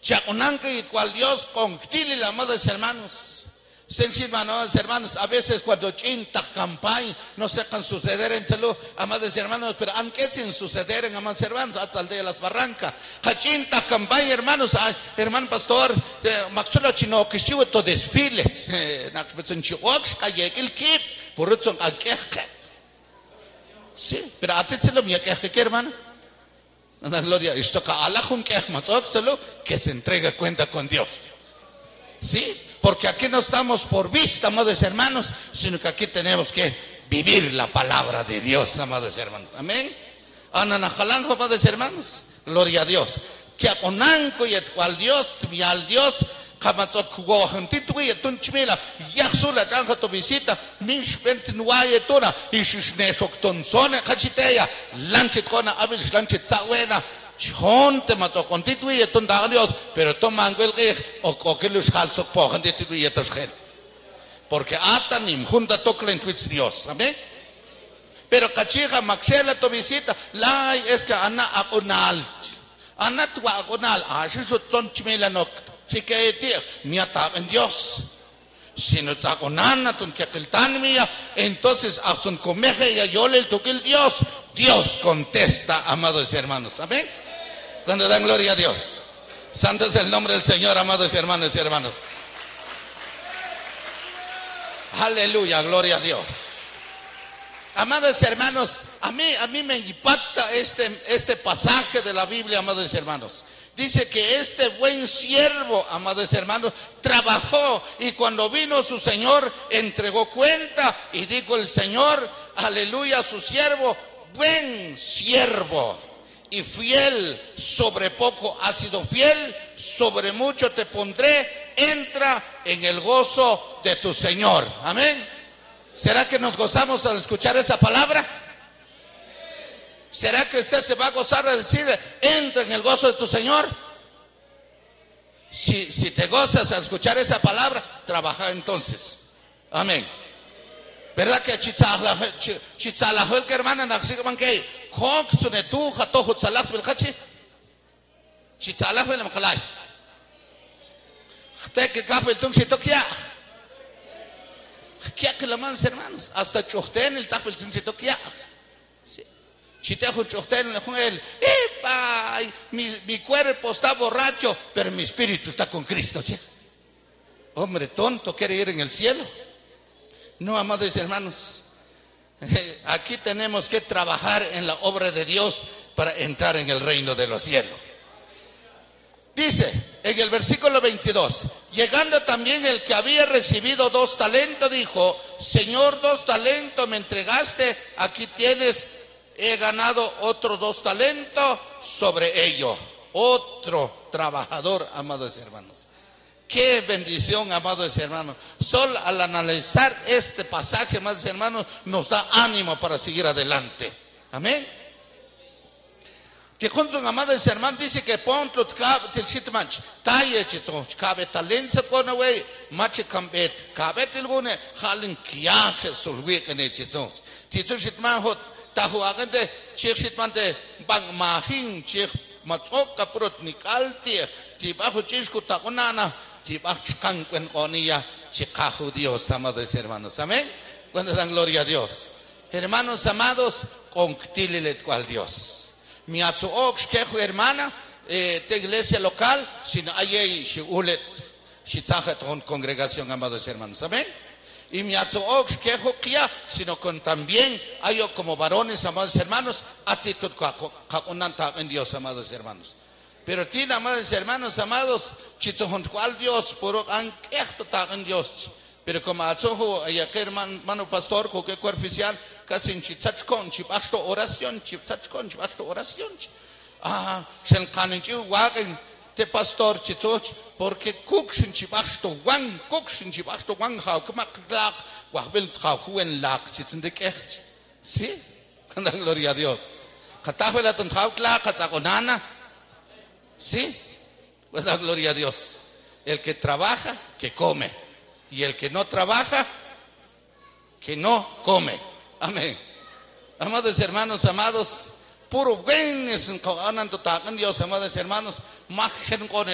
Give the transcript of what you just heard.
Chaconanca y cual Dios con tili, amados hermanos. Sencillo, amados hermanos, a veces cuando chinta campaña no sepan suceder en salud, amados hermanos, pero aunque sin suceder en amados hermanos, hasta el de las barrancas, chinta campaña, hermanos, hermano pastor, maxulo chino que estuvo todo desfile, por eso sí, pero a ti se lo mía que hermano, la gloria, esto que alajun que se entrega cuenta con Dios, sí. Porque aquí no estamos por vista, amados hermanos, sino que aquí tenemos que vivir la palabra de Dios, amados hermanos. Amén. Ananajalanjo, amados hermanos. Gloria a Dios. Que aconanco y al Dios, y al Dios, kamatzok jugojantito y tunchmila, yaxula chanja tu visita, minshpent nuaye tuna, y shishnesok tonsone kachiteya, lanchit kona abil lanchit zawena. Chonte mato constituye ton da Dios, pero toman el o que los halsok po constituye tosgel. Porque atanim junta toclen twits Dios, amén. Pero cachiga maxela to visita, la es que ana agonal. Ana tu agonal, así su ton chimela no chiquete, mi ata en Dios. Si no agonana ton que aquel tan mía, entonces a son comeje y yo le toque el Dios. Dios contesta, amados hermanos, amén. Cuando dan gloria a Dios. Santo es el nombre del Señor, amados hermanos y hermanos. Aleluya, gloria a Dios. Amados hermanos, a mí me impacta este pasaje de la Biblia, amados hermanos. Dice que este buen siervo, amados hermanos, trabajó y cuando vino su Señor entregó cuenta y dijo el Señor, aleluya, a su siervo, buen siervo y fiel, sobre poco has sido fiel, sobre mucho te pondré, entra en el gozo de tu Señor. Amén. ¿Será que nos gozamos al escuchar esa palabra? ¿Será que usted se va a gozar al decir, entra en el gozo de tu Señor? Si te gozas al escuchar esa palabra, trabaja entonces. Amén. ¿Verdad que chitzalajol que hermana naxigan que hok sunetu jato hutzalas belhachi chitzalajol makalay te que capel tung sitokia que la manos hermanos hasta chochten el tapel tung sitokia si te chochten el epa mi cuerpo está borracho pero mi espíritu está con Cristo, ¿sí? Hombre tonto quiere ir en el cielo. No, amados hermanos, aquí tenemos que trabajar en la obra de Dios para entrar en el reino de los cielos. Dice en el versículo 22, llegando también el que había recibido 2 talentos, dijo, Señor, 2 talentos me entregaste, aquí tienes, he ganado otros 2 talentos sobre ello. Otro trabajador, amados hermanos. Qué bendición, amados hermanos. Solo al analizar este pasaje, amados hermanos, nos da ánimo para seguir adelante. Amén. Que con sus amados hermanos dice que ponto el chitmanch talle chito cabe talento con away mache cambet cabe tilgune halin kiaje solwe kene chito chito chitman hot tahuagante chitmante bang mahin chik matsok kaprot nikalti tibajo chisku takonana tibach kanquen conia chikajo Dios, amados hermanos. Amén. Cuando dan gloria a Dios. Hermanos amados, conctílele cual Dios. Mi atsuok quejo hermana de iglesia local, sin hay ulet shitzajet con congregación, amados hermanos. Amén. Y mi atsuok quejo kia, sino con también hay como varones, amados hermanos, actitud kakunanta en Dios, amados hermanos. Pero tiene, amados hermanos, amados, chichojon cual Dios, por anquejo en Dios. Pero como atsojo, que hermano pastor, que oficial, casi en chichachcon, chipasto oración, chichachcon, chipasto oración. Se caninchu wagen, te pastor chichoch, porque cooksin chipasto wang, how come lak, wahbel juen lak, chitzen de kech. Sí, con la gloria a Dios. Catafela ton lak, katzagonana. Sí, pues la gloria a Dios. El que trabaja, que come. Y el que no trabaja, que no come. Amén. Amados hermanos, amados, puro buen es en Dios, amados hermanos, más con